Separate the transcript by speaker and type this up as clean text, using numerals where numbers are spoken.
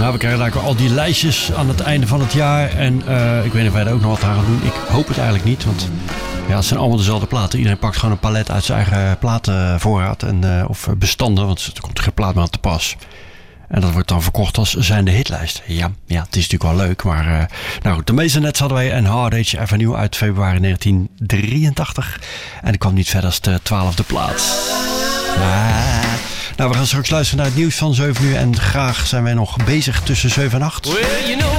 Speaker 1: Nou, we krijgen eigenlijk al die lijstjes aan het einde van het jaar. En ik weet niet of wij er ook nog wat aan gaan doen. Ik hoop het eigenlijk niet, want ja, het zijn allemaal dezelfde platen. Iedereen pakt gewoon een palet uit zijn eigen platenvoorraad of bestanden, want er komt geen plaat meer aan te pas. En dat wordt dan verkocht als zijnde hitlijst. Ja, het is natuurlijk wel leuk, maar nou goed. De meeste nets hadden wij een Hard Age Avenue uit februari 1983. En die kwam niet verder als de 12e plaats. Nou, we gaan straks luisteren naar het nieuws van 7 uur. En graag zijn wij nog bezig tussen 7 en 8.
Speaker 2: Well, you